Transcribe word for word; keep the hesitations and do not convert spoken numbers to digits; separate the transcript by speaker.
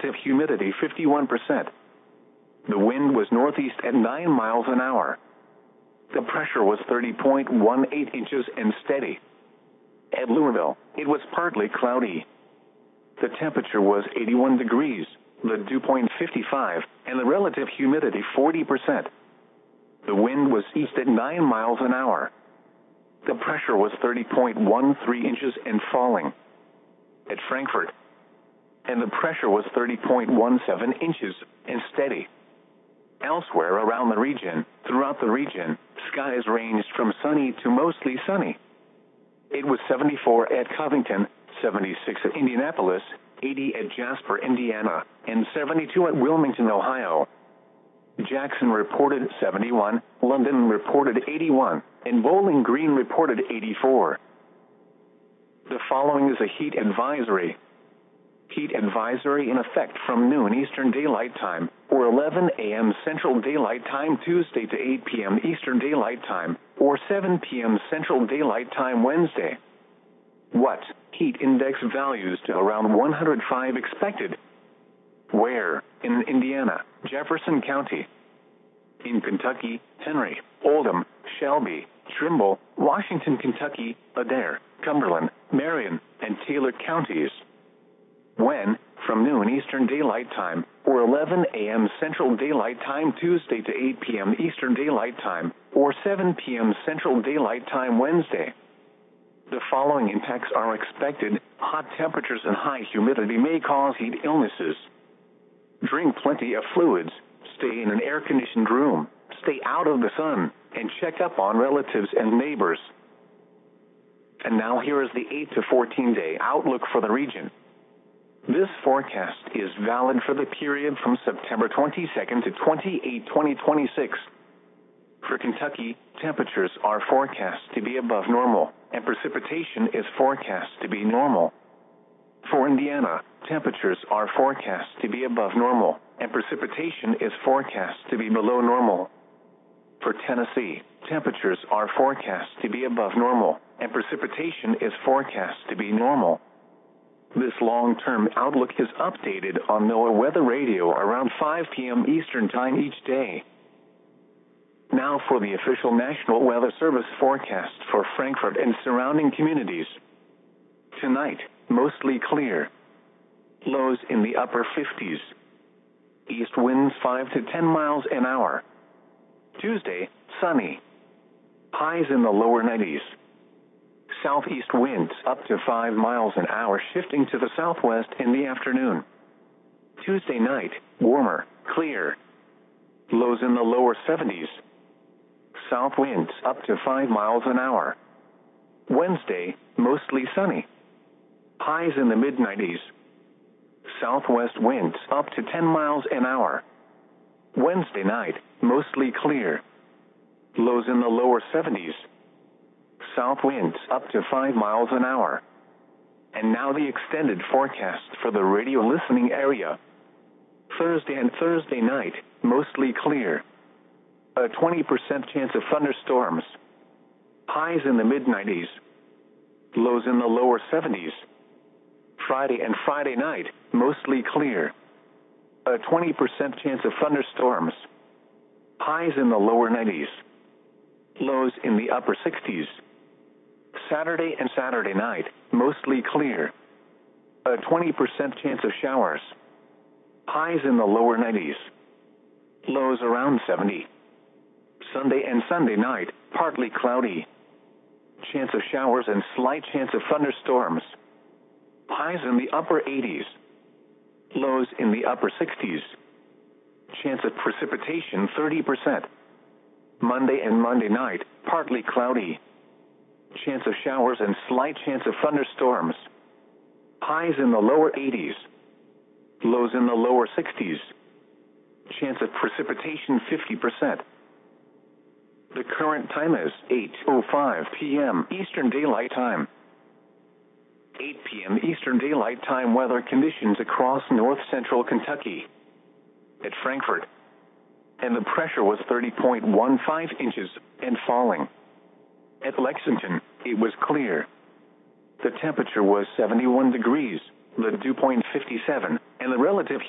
Speaker 1: humidity fifty-one percent. The wind was northeast at nine miles an hour. The pressure was thirty point one eight inches and steady. At Louisville, it was partly cloudy. The temperature was eighty-one degrees, the dew point fifty-five, and the relative humidity forty percent. The wind was east at nine miles an hour. The pressure was thirty point one three inches and falling. At Frankfurt, and the pressure was thirty point one seven inches and steady. Elsewhere around the region, throughout the region, skies ranged from sunny to mostly sunny. It was seventy-four at Covington, seventy-six at Indianapolis, eighty at Jasper, Indiana, and seventy-two at Wilmington, Ohio. Jackson reported seventy-one, London reported eighty-one, and Bowling Green reported eighty-four. The following is a heat advisory. Heat advisory in effect from noon Eastern Daylight Time, or eleven a m Central Daylight Time Tuesday to eight p m Eastern Daylight Time, or seven p m Central Daylight Time Wednesday. What? Heat index values to around one hundred five expected. Where? In Indiana, Jefferson County. In Kentucky, Henry, Oldham, Shelby, Trimble, Washington, Kentucky, Adair, Cumberland, Marion, and Taylor counties. When? From noon Eastern Daylight Time, or eleven a m Central Daylight Time Tuesday to eight p m Eastern Daylight Time, or seven p m Central Daylight Time Wednesday. The following impacts are expected. Hot temperatures and high humidity may cause heat illnesses. Drink plenty of fluids, stay in an air-conditioned room, stay out of the sun, and check up on relatives and neighbors. And now here is the eight to fourteen day outlook for the region. This forecast is valid for the period from September twenty-second to twenty-eighth, twenty twenty-six. For Kentucky, temperatures are forecast to be above normal, and precipitation is forecast to be normal. For Indiana, temperatures are forecast to be above normal, and precipitation is forecast to be below normal. For Tennessee, temperatures are forecast to be above normal, and precipitation is forecast to be normal. This long-term outlook is updated on NOAA Weather Radio around five p m Eastern Time each day. Now for the official National Weather Service forecast for Frankfurt and surrounding communities. Tonight, mostly clear. Lows in the upper fifties. East winds five to ten miles an hour. Tuesday, sunny. Highs in the lower nineties. Southeast winds up to five miles an hour, shifting to the southwest in the afternoon. Tuesday night, warmer, clear. Lows in the lower seventies. South winds up to five miles an hour. Wednesday, mostly sunny. Highs in the mid nineties. Southwest winds up to ten miles an hour. Wednesday night, mostly clear. Lows in the lower seventies. South winds up to five miles an hour. And now the extended forecast for the radio listening area. Thursday and Thursday night, mostly clear. A twenty percent chance of thunderstorms. Highs in the mid nineties. Lows in the lower seventies. Friday and Friday night, mostly clear. A twenty percent chance of thunderstorms. Highs in the lower nineties. Lows in the upper sixties. Saturday and Saturday night, mostly clear. A twenty percent chance of showers. Highs in the lower nineties. Lows around seventy. Sunday and Sunday night, partly cloudy. Chance of showers and slight chance of thunderstorms. Highs in the upper eighties. Lows in the upper sixties. Chance of precipitation thirty percent. Monday and Monday night, partly cloudy. Chance of showers and slight chance of thunderstorms. Highs in the lower eighties. Lows in the lower sixties. Chance of precipitation fifty percent. The current time is eight oh five p m Eastern Daylight Time. eight p m Eastern Daylight Time weather conditions across north central Kentucky. At Frankfurt, and the pressure was thirty point one five inches and falling. At Lexington, it was clear. The temperature was seventy-one degrees, the dew point fifty-seven, and the relative